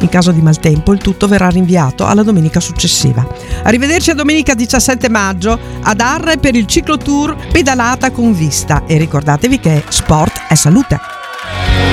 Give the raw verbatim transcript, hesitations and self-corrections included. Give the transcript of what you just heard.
In caso di maltempo il tutto verrà rinviato alla domenica successiva. Arrivederci a domenica diciassette maggio ad Arre per il ciclotour Pedalata con Vista, e ricordatevi che sport è salute.